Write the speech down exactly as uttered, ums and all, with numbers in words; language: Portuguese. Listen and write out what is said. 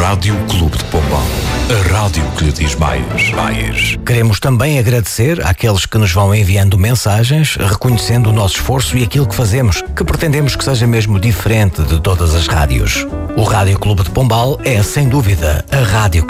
Rádio Clube de Pombal. A rádio que lhe diz mais. mais. Queremos também agradecer àqueles que nos vão enviando mensagens, reconhecendo o nosso esforço e aquilo que fazemos, que pretendemos que seja mesmo diferente de todas as rádios. O Rádio Clube de Pombal é, sem dúvida, a rádio